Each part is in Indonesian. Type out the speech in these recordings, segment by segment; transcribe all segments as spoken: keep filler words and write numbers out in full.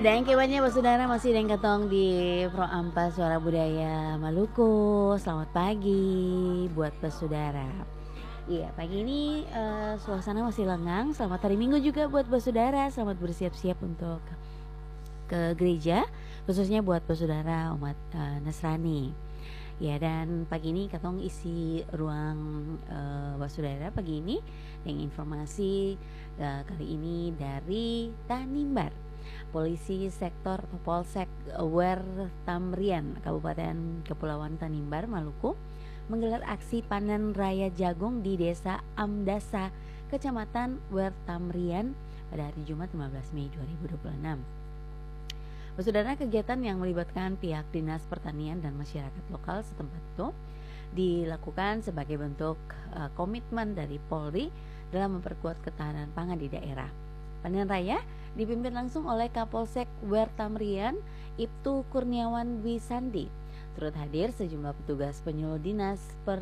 Dan kebanyakan saudara masih dengan ketong di Pro Ampas Suara Budaya Maluku. Selamat pagi buat saudara. Iya, pagi ini uh, suasana masih lengang. Selamat hari Minggu juga buat saudara. Selamat bersiap-siap untuk ke gereja, khususnya buat saudara umat uh, Nasrani. Ya, dan pagi ini katong isi ruang uh, saudara pagi ini dengan informasi uh, kali ini dari Tanimbar. Polisi sektor atau Polsek Wertamrian Kabupaten Kepulauan Tanimbar, Maluku menggelar aksi panen raya jagung di Desa Amdasa, Kecamatan Wertamrian pada hari Jumat lima belas Mei dua ribu dua puluh enam. Saudara, kegiatan yang melibatkan pihak Dinas Pertanian dan masyarakat lokal setempat itu dilakukan sebagai bentuk uh, komitmen dari Polri dalam memperkuat ketahanan pangan di daerah. Panen raya dipimpin langsung oleh Kapolsek Wertamrian, Ibtu Kurniawan Wisandi. Turut hadir sejumlah petugas penyuluh dinas per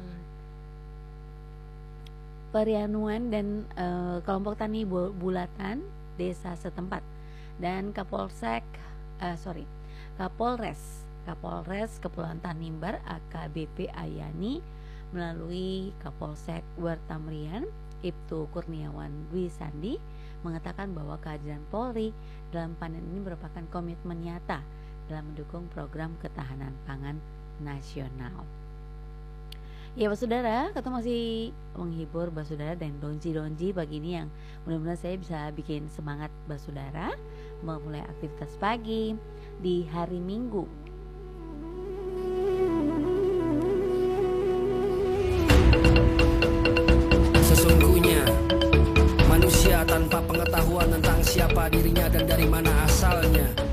perianuan dan e, kelompok tani bulatan desa setempat dan Kapolsek eh, sorry Kapolres Kapolres Kepulauan Tanimbar A K B P Ayani melalui Kapolsek Wertamrian Ibtu Kurniawan Wisandi mengatakan bahwa kehadiran Polri dalam panen ini merupakan komitmen nyata dalam mendukung program ketahanan pangan nasional. Ya, Pak Saudara, kita masih menghibur Pak Saudara dan donji-donji pagi ini yang mudah-mudahan saya bisa bikin semangat Pak Saudara memulai aktivitas pagi di hari Minggu. Sesungguhnya manusia tanpa pengetahuan tentang siapa dirinya dan dari mana asalnya